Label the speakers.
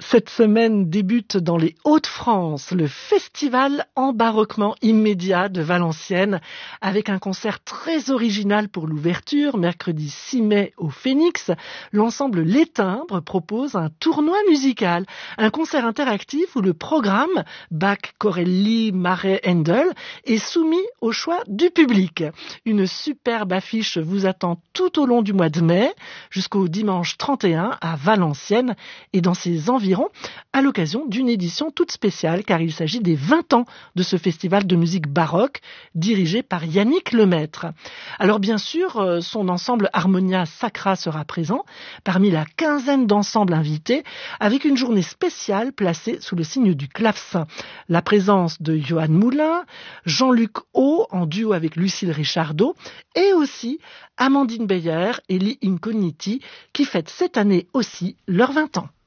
Speaker 1: Cette semaine débute dans les Hauts-de-France le festival Embarquement immédiat de Valenciennes avec un concert très original pour l'ouverture, mercredi 6 mai au Phénix. L'ensemble Les Timbres propose un tournoi musical, un concert interactif où le programme Bach, Corelli, Marais, Handel est soumis au choix du public. Une superbe affiche vous attend tout au long du mois de mai jusqu'au dimanche 31 à Valenciennes et dans ses environs à l'occasion d'une édition toute spéciale car il s'agit des 20 ans de ce festival de musique baroque dirigé par Yannick Lemaître. Alors bien sûr, son ensemble Harmonia Sacra sera présent parmi la quinzaine d'ensembles invités avec une journée spéciale placée sous le signe du clavecin. La présence de Johan Moulin, Jean-Luc Haut en duo avec Lucille Richardot et aussi Amandine Beyer et Lee Incogniti qui fêtent cette année aussi leurs 20 ans.